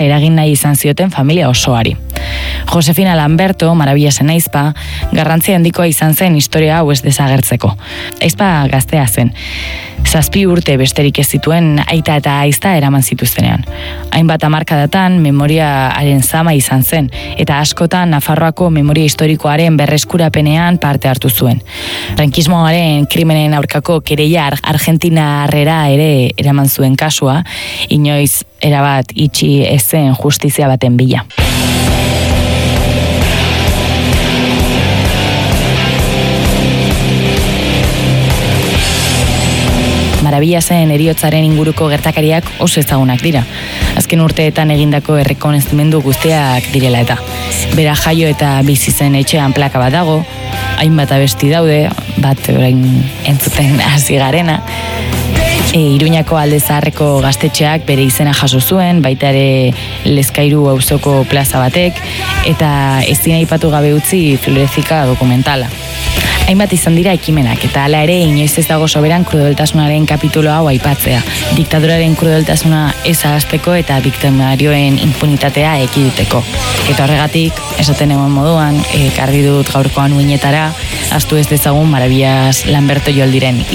eragin nahi izan zioten familia osoari. Josefina Lamberto, Marabillasen aizpa, garrantzia handikoa izan zen historia hau ez desagertzeko. Aizpa gaztea zen. 7 urte besterik ez zituen aita eta aizta eraman zituztenean. Hainbat hamarkadatan memoriaren zama izan zen, eta askotan Nafarroako memoria historikoaren berreskurapenean parte hartu zuen. Frankismoaren krimenen aurkako kereia argentinarrera ere eraman zuen kasua, inoiz erabat itxi ezen justizia baten bila. Marabillasen heriotzaren inguruko gertakariak oso ezagunak dira. Azken urteetan egindako errekonozimendu guztiak direla eta. Bera jaio eta bizi zen etxean plaka bat dago, hainbat abesti daude, bat orain entzuten hasi garena. Iruñako Alde Zaharreko gaztetxeak bere izena jaso zuen, baita ere Lezkairu auzoko plaza batek, eta ezin aipatu gabe utzi Florezika dokumentala. Hainbat izan dira ekimenak, eta hala ere inoiz ez dago soberan krudeltasunaren kapitulo hau aipatzea. Diktaduraren krudeltasuna ez ahazteko eta biktimarioen impunitatea ekiditeko. Eta horregatik, esaten egon moduan, ekarri dut gaurkoan uinetara, ahaztu ez dezagun Marabillas Lamberto Joldiren